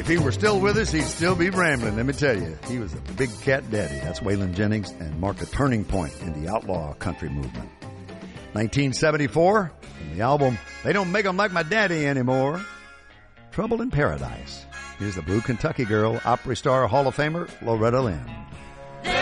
If he were still with us, he'd still be rambling, let me tell you. He was a big cat daddy. That's Waylon Jennings, and marked a turning point in the outlaw country movement. 1974, from the album They Don't Make 'Em Like My Daddy Anymore, Trouble in Paradise. Here's the Blue Kentucky Girl, Opry star, Hall of Famer, Loretta Lynn.